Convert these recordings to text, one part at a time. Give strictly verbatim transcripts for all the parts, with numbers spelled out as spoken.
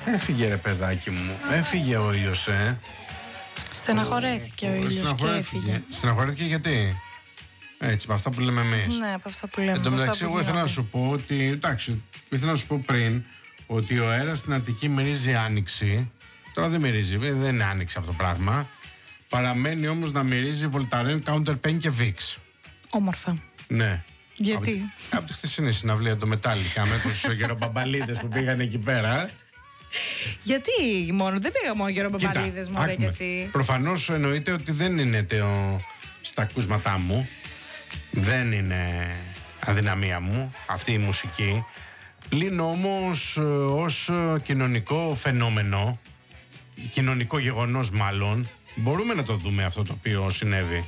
Έφυγε ρε παιδάκι μου, έφυγε ο ήλιος, ε. Στεναχωρέθηκε ο ήλιος και έφυγε. Στεναχωρέθηκε γιατί? Έτσι, με αυτά που λέμε εμείς. Ναι, από αυτά που λέμε. Εν τω μεταξύ, εγώ ήθελα να σου πω ότι. Εντάξει, ήθελα να σου πω πριν ότι ο αέρας στην Αττική μυρίζει άνοιξη. Τώρα δεν μυρίζει, δεν είναι άνοιξη αυτό το πράγμα. Παραμένει όμως να μυρίζει Voltaren, Counterpain και Vicks. Όμορφα. Ναι. Γιατί? Από τη χθεσινή συναυλία το Metallica με τους γεροπαμπαλίδες που πήγαν εκεί πέρα. Γιατί μόνο, δεν πήγα μόνο γεροπαμπαλίδες μωρέ και εσύ. Προφανώς εννοείται ότι δεν είναι το, στα ακούσματά μου. Δεν είναι αδυναμία μου αυτή η μουσική. Πλην όμως ως κοινωνικό φαινόμενο, κοινωνικό γεγονός μάλλον, μπορούμε να το δούμε αυτό το οποίο συνέβη.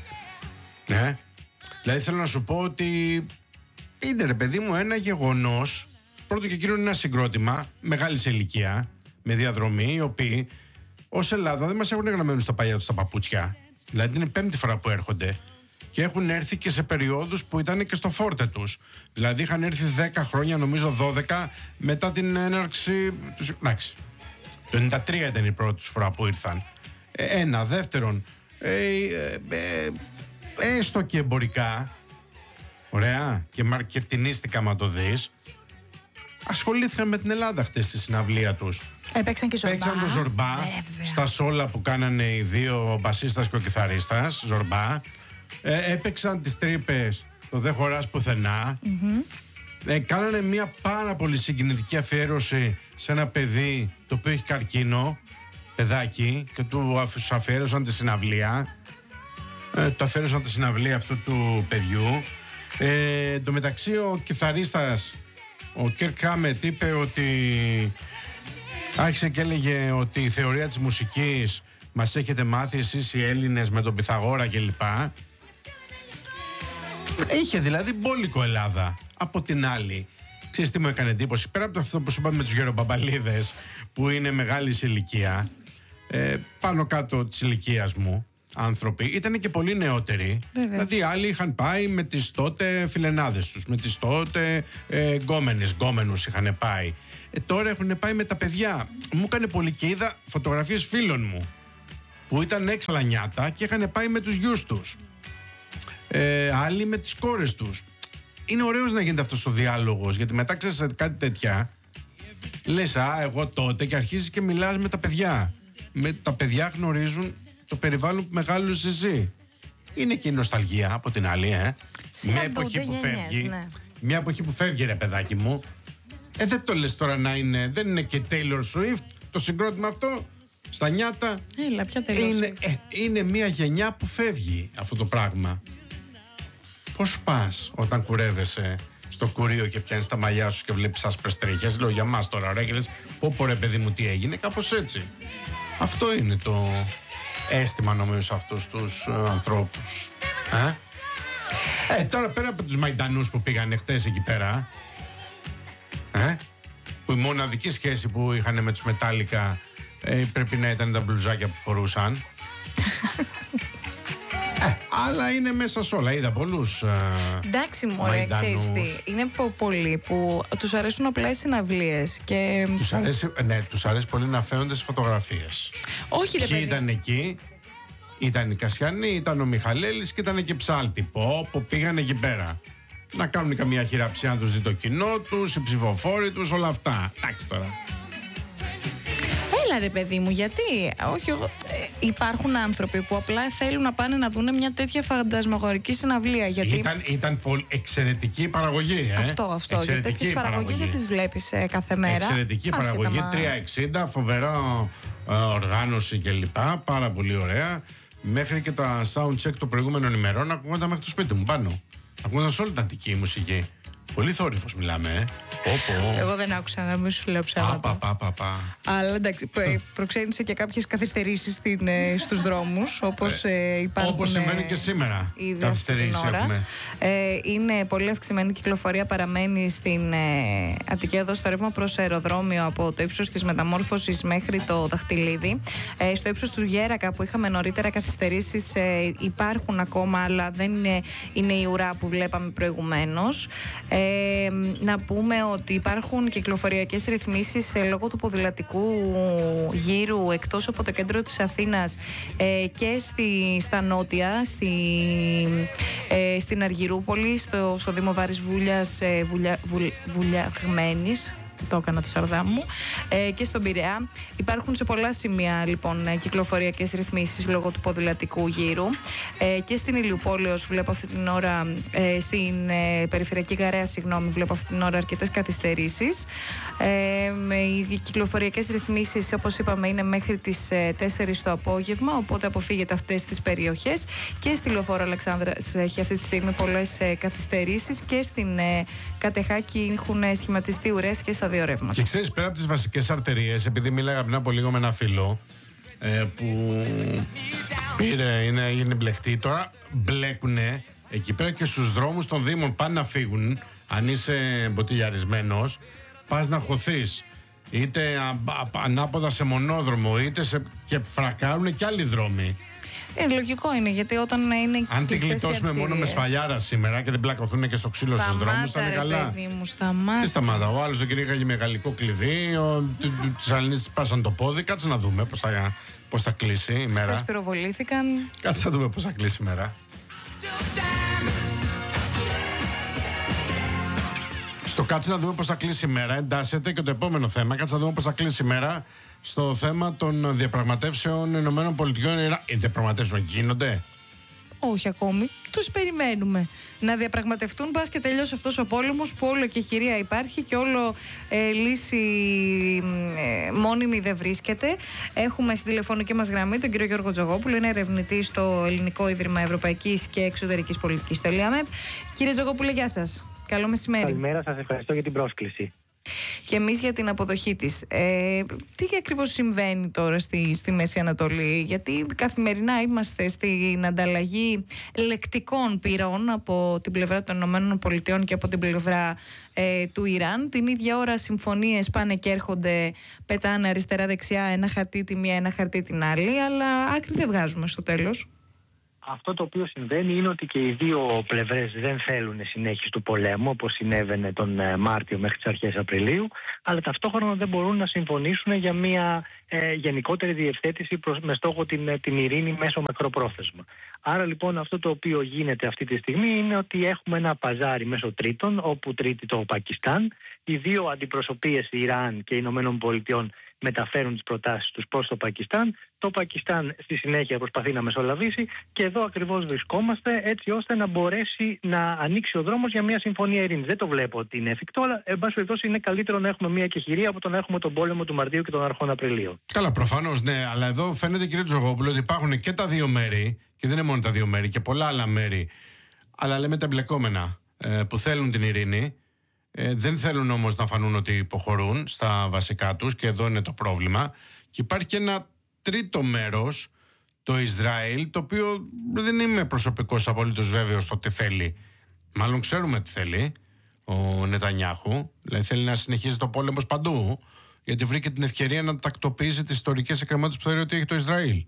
Ε? Δηλαδή θέλω να σου πω ότι είναι ρε παιδί μου ένα γεγονός. Πρώτο και κύριο είναι ένα συγκρότημα μεγάλης ηλικία, με διαδρομή, οι οποίοι ως Ελλάδα δεν μας έχουν γραμμένους στα παλιά τους τα παπούτσια. Δηλαδή είναι η πέμπτη φορά που έρχονται. Και έχουν έρθει και σε περιόδους που ήταν και στο φόρτε τους. Δηλαδή είχαν έρθει δέκα χρόνια, νομίζω δώδεκα, μετά την έναρξη τους. Εντάξει. Το ενενήντα τρία ήταν η πρώτη φορά που ήρθαν. Ε, ένα. Δεύτερον, ε, ε, ε, έστω και εμπορικά, ωραία, και μαρκετινίστικα, μα το δεις, ασχολήθηκαν με την Ελλάδα χτες στη συναυλία τους. Έπαιξαν και Ζορμπά. Παίξαν το Ζορμπά, βέβαια, στα σόλα που κάνανε οι δύο μπασίστας και ο κιθαρίστας, Ζορμπά. Ε, έπαιξαν τις τρύπες, το δεν χωράς πουθενά. Mm-hmm. Ε, κάνανε μια πάρα πολύ συγκινητική αφιέρωση σε ένα παιδί το οποίο έχει καρκίνο, παιδάκι, και του αφιέρωσαν τη συναυλία. Ε, το αφιέρωσαν τη συναυλία αυτού του παιδιού. Ε, εν τω μεταξύ ο κιθαρίστας, ο Κέρκ Χάμετ, είπε ότι άρχισε και έλεγε ότι η θεωρία της μουσικής μας έχετε μάθει εσείς οι Έλληνες με τον Πυθαγόρα κλπ. Είχε δηλαδή μπόλικο Ελλάδα. Από την άλλη, ξέρεις τι μου έκανε εντύπωση? Πέρα από αυτό που σου είπαμε με τους γεροπαμπαλίδες που είναι μεγάλης ηλικία, ε, πάνω κάτω της ηλικίας μου άνθρωποι, ήταν και πολύ νεότεροι. Βέβαια. Δηλαδή άλλοι είχαν πάει με τις τότε φιλενάδες τους, με τις τότε ε, γκόμενες, γκόμενους είχαν πάει. Ε, τώρα έχουν πάει με τα παιδιά. Μου έκανε πολύ και είδα φωτογραφίες φίλων μου που ήταν έξαλα νιάτα και είχαν πάει με τους γιους τους. Ε, άλλοι με τις κόρες τους. Είναι ωραίος να γίνεται αυτός ο διάλογος, γιατί μετά ξέρεις κάτι τέτοια, λες α, εγώ τότε, και αρχίζεις και μιλάς με τα παιδιά. Με, τα παιδιά γνωρίζουν το περιβάλλον που μεγάλωσες εσύ. Είναι και η νοσταλγία από την άλλη, ε. Μια εποχή που γενιές, φεύγει. Ναι. Μια εποχή που φεύγει, ρε παιδάκι μου. Ε, δεν το λες τώρα να είναι, δεν είναι και Taylor Swift το συγκρότημα αυτό. Στα νιάτα. Έλα, ποια Taylor είναι, Swift. ε, είναι μια γενιά που φεύγει αυτό το πράγμα. Πώς πας όταν κουρεύεσαι στο κουρίο και πιάνεις τα μαλλιά σου και βλέπεις άσπρες τρίχες? Λέω για μας τώρα, ρε, και λες, πω πω ρε παιδί μου, τι έγινε? Κάπως έτσι. Αυτό είναι το αίσθημα νομίζω σε αυτούς τους ε, ανθρώπους. Ε? Ε, τώρα πέρα από τους Μαϊντανούς που πήγαν χτες εκεί πέρα, ε, που η μοναδική σχέση που είχαν με τους Metallica ε, πρέπει να ήταν τα μπλουζάκια που φορούσαν. Ε, αλλά είναι μέσα σε όλα. Είδα πολλούς. Εντάξει, μωρέ, ξέρεις τι. Είναι πο- πολλοί που τους αρέσουν απλά οι συναυλίες. Και... Τους αρέσει, ναι, τους αρέσει πολύ να φαίνονται στις φωτογραφίες. Όχι, ρε παιδί. Ποιοι ήταν εκεί? Ήταν η Κασιανή, ήταν ο Μιχαλέλης και ήταν και Ψάλτη. Πω, που πήγαν εκεί πέρα. Να κάνουν καμία χειραψία, να τους δει το κοινό τους, οι ψηφοφόροι τους, όλα αυτά. Εντάξει τώρα. Έλα ρε παιδί μου, γιατί? Όχι, εγώ, ε, υπάρχουν άνθρωποι που απλά θέλουν να πάνε να δουν μια τέτοια φαντασμαγορική συναυλία. Γιατί... Ήταν, ήταν πολύ εξαιρετική παραγωγή, ε? Αυτό, αυτό. Εξαιρετική γιατί τέτοιες παραγωγές δεν τις βλέπεις ε, κάθε μέρα. Εξαιρετική Άσχετα, παραγωγή, μα... τριακόσια εξήντα, φοβερά ε, οργάνωση κλπ. Πάρα πολύ ωραία. Μέχρι και τα soundcheck των προηγούμενων ημερών ακούγονταν μέχρι το σπίτι μου πάνω. Ακούγονταν σε όλη την Αττική η μουσική. Πολύ θόρυβος μιλάμε, ε. Οπό. Εγώ δεν άκουσα, να μην σου λέω ψέματα. Πα, πα, πα. Αλλά εντάξει, προξένησε και κάποιες καθυστερήσεις στους δρόμους, όπως ε, υπάρχουν. Όπως σημαίνει και σήμερα. Καθυστερήσεις έχουμε. Ε, είναι πολύ αυξημένη κυκλοφορία, παραμένει στην ε, Αττική εδώ στο ρεύμα προς αεροδρόμιο από το ύψος της Μεταμόρφωσης μέχρι το Δαχτυλίδι. Ε, στο ύψος του Γέρακα που είχαμε νωρίτερα καθυστερήσεις ε, υπάρχουν ακόμα, αλλά δεν είναι, είναι η ουρά που βλέπαμε προηγουμένως. Ε, Ε, να πούμε ότι υπάρχουν κυκλοφοριακές ρυθμίσεις ε, λόγω του ποδηλατικού γύρου εκτός από το κέντρο της Αθήνας ε, και στη, στα νότια, στη, ε, στην Αργυρούπολη, στο, στο Δήμο Βάρης Βούλιας, ε, Βουλια, Βουλ, Βουλιαγμένης. Το έκανα το σαρδάμ μου, ε, και στον Πειραιά. Υπάρχουν σε πολλά σημεία λοιπόν κυκλοφοριακές ρυθμίσεις λόγω του ποδηλατικού γύρου. Ε, και στην Ηλιουπόλεως βλέπω αυτή την ώρα, ε, στην ε, Περιφερειακή Γαραία, συγγνώμη, βλέπω αυτή την ώρα αρκετές καθυστερήσεις. Ε, οι κυκλοφοριακές ρυθμίσεις, όπως είπαμε, είναι μέχρι τις ε, τέσσερις το απόγευμα, οπότε αποφύγετε αυτές τις περιοχές. Και στη Λεωφόρο Αλεξάνδρας έχει αυτή τη στιγμή πολλές ε, καθυστερήσεις και στην ε, Κατεχάκη έχουν σχηματιστεί ουρές και στα δύο ρεύματα. Και ξέρεις, πέρα από τις βασικές αρτερίες, επειδή μίλαγα πριν από λίγο με ένα φίλο ε, που πήρε, είναι, είναι μπλεχτή, τώρα μπλέκουνε εκεί πέρα και στους δρόμους των Δήμων. Πάνε να φύγουν, αν είσαι μποτιλιαρισμένος, πας να χωθείς. Είτε α, α, ανάποδα σε μονόδρομο, είτε σε, και φρακάρουν και άλλοι δρόμοι. Ε, λογικό είναι, γιατί όταν είναι. Αν την γλιτώσουμε μόνο με σφαλιάρα σήμερα και δεν πλακωθούν και στο ξύλο στους δρόμους, θα είναι καλά. Παιδί μου, σταμάτα. Τι σταμάτα, ο άλλος τον κυνήγαγε με γαλλικό κλειδί, τις Αλληνίες πάσαν το πόδι. Κάτσε να δούμε πώς θα, πώς θα κλείσει η μέρα. Χθες πυροβολήθηκαν. Κάτσε να δούμε πώς θα κλείσει η μέρα. Στο κάτσε να δούμε πώς θα κλείσει η μέρα εντάσσεται και το επόμενο θέμα. Κάτσε να δούμε πώς θα κλείσει η μέρα στο θέμα των διαπραγματεύσεων Ηνωμένων Πολιτειών. Οι διαπραγματεύσεις γίνονται? Όχι ακόμη. Τους περιμένουμε να διαπραγματευτούν. Πας και τελειώσει αυτός ο πόλεμος που όλο και χειρία υπάρχει και όλο ε, λύση ε, μόνιμη δεν βρίσκεται. Έχουμε στην τηλεφωνική μας γραμμή τον κύριο Γιώργο Τζογόπουλο, είναι ερευνητής στο Ελληνικό Ίδρυμα Ευρωπαϊκής και Εξωτερικής Πολιτικής, στο ΕΛΙΑΜΕΠ. Κύριε Τζογόπουλε, γεια σας. Καλό μεσημέρι. Καλημέρα, σας ευχαριστώ για την πρόσκληση. Και εμείς για την αποδοχή της. Ε, τι ακριβώς συμβαίνει τώρα στη, στη Μέση Ανατολή? Γιατί καθημερινά είμαστε στην ανταλλαγή λεκτικών πυρών από την πλευρά των Ηνωμένων Πολιτειών και από την πλευρά ε, του Ιράν. Την ίδια ώρα συμφωνίες πάνε και έρχονται, πετάνε αριστερά-δεξιά, ένα χαρτί τη μία, ένα χαρτί την άλλη, αλλά άκρη δεν βγάζουμε στο τέλος. Αυτό το οποίο συμβαίνει είναι ότι και οι δύο πλευρές δεν θέλουν συνέχιση του πολέμου, όπως συνέβαινε τον Μάρτιο μέχρι τις αρχές Απριλίου, αλλά ταυτόχρονα δεν μπορούν να συμφωνήσουν για μια ε, γενικότερη διευθέτηση προς, με στόχο την, την ειρήνη μέσω μακροπρόθεσμα. Άρα λοιπόν αυτό το οποίο γίνεται αυτή τη στιγμή είναι ότι έχουμε ένα παζάρι μέσω τρίτων, όπου τρίτη το Πακιστάν, οι δύο αντιπροσωπείες Ιράν και Ηνωμένων Πολιτειών μεταφέρουν τις προτάσεις τους προς το Πακιστάν. Το Πακιστάν στη συνέχεια προσπαθεί να μεσολαβήσει και εδώ ακριβώς βρισκόμαστε, έτσι ώστε να μπορέσει να ανοίξει ο δρόμος για μια συμφωνία ειρήνης. Δεν το βλέπω ότι είναι εφικτό, αλλά εν πάση περιπτώσει είναι καλύτερο να έχουμε μια κεχηρία από το να έχουμε τον πόλεμο του Μαρτίου και των αρχών Απριλίου. Καλά, προφανώς, ναι, αλλά εδώ φαίνεται, κύριε Τζογόπουλο, ότι υπάρχουν και τα δύο μέρη, και δεν είναι μόνο τα δύο μέρη, και πολλά άλλα μέρη, αλλά λέμε τα εμπλεκόμενα, ε, που θέλουν την ειρήνη. Ε, δεν θέλουν όμως να φανούν ότι υποχωρούν στα βασικά τους, και εδώ είναι το πρόβλημα. Και υπάρχει και ένα τρίτο μέρος, το Ισραήλ, το οποίο δεν είμαι προσωπικός απολύτως βέβαιος στο τι θέλει. Μάλλον ξέρουμε τι θέλει ο Νετανιάχου. Δηλαδή θέλει να συνεχίζει το πόλεμο παντού, γιατί βρήκε την ευκαιρία να τακτοποιήσει τις ιστορικές εκκρεμότητες που θεωρεί ότι έχει το Ισραήλ.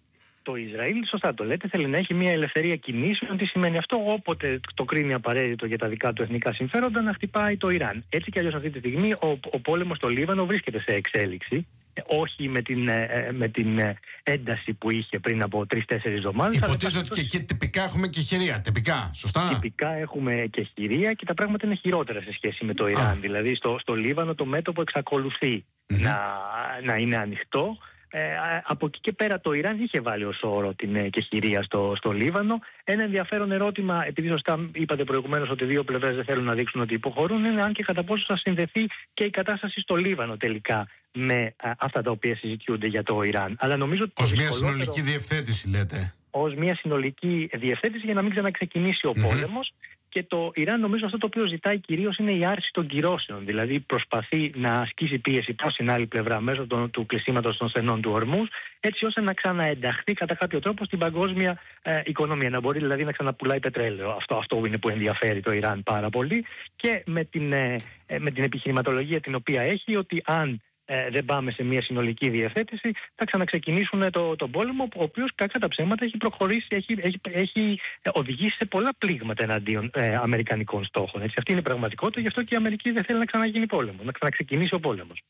Το Ισραήλ, σωστά το λέτε, θέλει να έχει μια ελευθερία κινήσεων. Τι σημαίνει αυτό? Όποτε το κρίνει απαραίτητο για τα δικά του εθνικά συμφέροντα, να χτυπάει το Ιράν. Έτσι κι αλλιώς αυτή τη στιγμή ο, ο πόλεμος στο Λίβανο βρίσκεται σε εξέλιξη. Όχι με την, με την ένταση που είχε πριν από τρεις-τέσσερις εβδομάδες. Υποτίθεται ότι και εκεί τυπικά έχουμε και χειρία. Τυπικά, σωστά. Τυπικά έχουμε και χειρία και τα πράγματα είναι χειρότερα σε σχέση με το Ιράν. Α. Δηλαδή στο, στο Λίβανο το μέτωπο εξακολουθεί mm-hmm. να, να είναι ανοιχτό. Ε, από εκεί και πέρα το Ιράν είχε βάλει ως όρο την ε, κεχηρία στο, στο Λίβανο. Ένα ενδιαφέρον ερώτημα, επειδή σωστά είπατε προηγουμένως ότι οι δύο πλευρές δεν θέλουν να δείξουν ότι υποχωρούν, είναι αν και κατά πόσο θα συνδεθεί και η κατάσταση στο Λίβανο τελικά με α, αυτά τα οποία συζητιούνται για το Ιράν. Αλλά νομίζω ότι ως μια συνολική διευθέτηση, λέτε. Ως μια συνολική διευθέτηση για να μην ξαναξεκινήσει ο mm-hmm. πόλεμος. Και το Ιράν, νομίζω, αυτό το οποίο ζητάει κυρίως είναι η άρση των κυρώσεων. Δηλαδή προσπαθεί να ασκήσει πίεση προς την άλλη πλευρά μέσω των, του κλεισίματος των στενών του Ορμούζ, έτσι ώστε να ξαναενταχθεί κατά κάποιο τρόπο στην παγκόσμια ε, οικονομία. Να μπορεί δηλαδή να ξαναπουλάει πετρέλαιο. Αυτό, αυτό είναι που ενδιαφέρει το Ιράν πάρα πολύ. Και με την, ε, με την επιχειρηματολογία την οποία έχει, ότι αν ε, δεν πάμε σε μια συνολική διευθέτηση, θα ξαναξεκινήσουν το, τον πόλεμο, ο οποίος κακά τα ψέματα έχει προχωρήσει, έχει, έχει, έχει οδηγήσει σε πολλά πλήγματα εναντίον ε, αμερικανικών στόχων. Έτσι. Αυτή είναι η πραγματικότητα, γι' αυτό και η Αμερική δεν θέλει να ξαναγίνει πόλεμο, να ξαναξεκινήσει ο πόλεμος.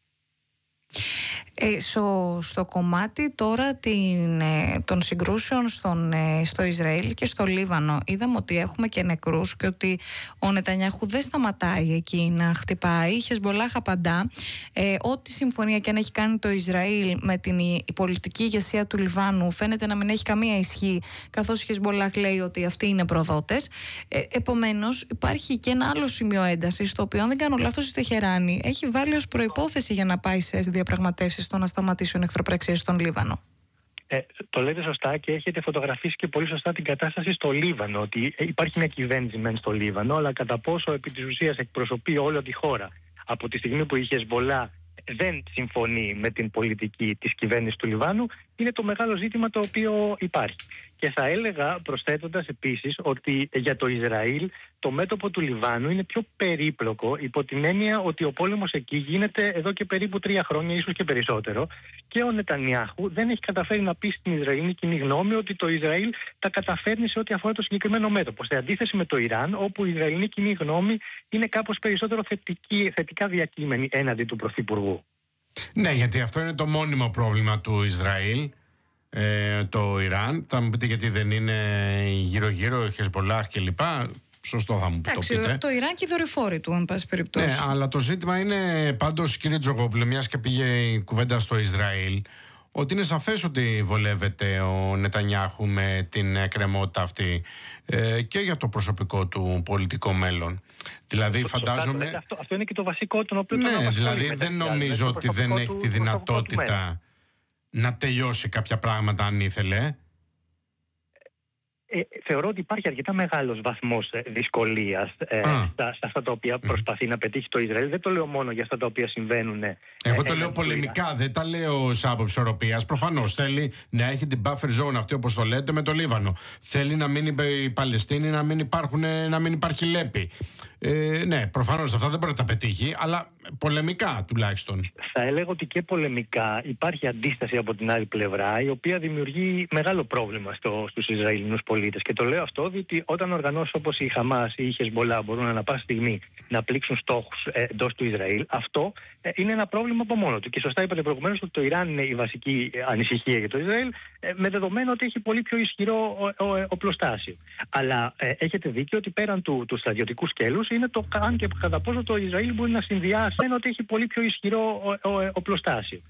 Ε, στο, στο κομμάτι τώρα την, ε, των συγκρούσεων στον, ε, στο Ισραήλ και στο Λίβανο, είδαμε ότι έχουμε και νεκρούς και ότι ο Νετανιάχου δεν σταματάει εκεί να χτυπάει. Η Χεσμπολάχ απαντά ε, ό,τι συμφωνία και αν έχει κάνει το Ισραήλ με την η, η πολιτική ηγεσία του Λιβάνου φαίνεται να μην έχει καμία ισχύ, καθώς η Χεσμπολάχ λέει ότι αυτοί είναι προδότες. Ε, επομένως υπάρχει και ένα άλλο σημείο έντασης, το οποίο αν δεν κάνω λάθος η Τεχεράνη έχει βάλει ως προϋπόθεση για να πάει σε διαπραγματεύσεις στο να σταματήσουν εχθροπραξίες στον Λίβανο. Ε, το λέτε σωστά και έχετε φωτογραφίσει και πολύ σωστά την κατάσταση στο Λίβανο. Ότι υπάρχει μια κυβέρνηση μεν στο Λίβανο, αλλά κατά πόσο επί της ουσίας εκπροσωπεί όλη τη χώρα από τη στιγμή που η Χεσμπολάχ δεν συμφωνεί με την πολιτική της κυβέρνησης του Λιβάνου, είναι το μεγάλο ζήτημα το οποίο υπάρχει. Και θα έλεγα, προσθέτοντας επίσης, ότι για το Ισραήλ το μέτωπο του Λιβάνου είναι πιο περίπλοκο, υπό την έννοια ότι ο πόλεμος εκεί γίνεται εδώ και περίπου τρία χρόνια, ίσως και περισσότερο, και ο Νετανιάχου δεν έχει καταφέρει να πει στην Ισραηλινή κοινή γνώμη ότι το Ισραήλ τα καταφέρνει σε ό,τι αφορά το συγκεκριμένο μέτωπο. Σε αντίθεση με το Ιράν, όπου η Ισραηλινή κοινή γνώμη είναι κάπως περισσότερο θετική, θετικά διακείμενη έναντι του Πρωθυπουργού. Ναι, γιατί αυτό είναι το μόνιμο πρόβλημα του Ισραήλ, ε, το Ιράν. Θα μου πείτε γιατί δεν είναι γύρω-γύρω, η Χεσμπολάχ κλπ. Σωστό θα μου Εντάξει, το πείτε. Το Ιράν και οι δορυφόροι του, εν πάση περιπτώσει. Ναι, αλλά το ζήτημα είναι πάντως, κύριε Τζογόπουλε, μιας και πήγε η κουβέντα στο Ισραήλ, ότι είναι σαφές ότι βολεύεται ο Νετανιάχου με την εκκρεμότητα αυτή ε, και για το προσωπικό του πολιτικό μέλλον. Δηλαδή, φαντάζομαι. Σωστά, αυτό, αυτό είναι και το βασικό, τον οποίο. Ναι, τον δηλαδή δεν νομίζω ότι δεν έχει τη δυνατότητα να τελειώσει κάποια πράγματα αν ήθελε. Ε, θεωρώ ότι υπάρχει αρκετά μεγάλος βαθμός δυσκολίας ε, στα, στα αυτά τα οποία προσπαθεί mm. να πετύχει το Ισραήλ. Δεν το λέω μόνο για αυτά τα οποία συμβαίνουν. Εγώ το ε, λέω πολεμικά, δεν τα λέω σαν άποψη ισορροπίας. Προφανώς θέλει να έχει την buffer zone αυτή, όπως το λέτε, με το Λίβανο. Θέλει να μην η Παλαιστίνη, να μην, υπάρχουν, να μην υπάρχει λέπη. Ε, ναι, προφανώς αυτά δεν μπορεί να τα πετύχει, αλλά πολεμικά τουλάχιστον. Θα έλεγα ότι και πολεμικά υπάρχει αντίσταση από την άλλη πλευρά, η οποία δημιουργεί μεγάλο πρόβλημα στο, στους Ισραηλινούς πολίτες. Και το λέω αυτό διότι όταν οργανώσεις όπως η Χαμάς ή η Χεσμπολάχ μπορούν ανά πάσα στιγμή να πλήξουν στόχους ε, εντός του Ισραήλ, αυτό ε, είναι ένα πρόβλημα από μόνο του. Και σωστά είπατε προηγουμένως ότι το Ιράν είναι η βασική ανησυχία για το Ισραήλ, ε, με δεδομένο ότι έχει πολύ πιο ισχυρό ο, ο, ο, οπλοστάσιο. Αλλά ε, έχετε δίκιο ότι πέραν του, του στρατιωτικού σκέλους είναι το αν και κατά πόσο το Ισραήλ μπορεί να συνδυάσει ότι έχει πολύ πιο ισχυρό οπλοστάσιο.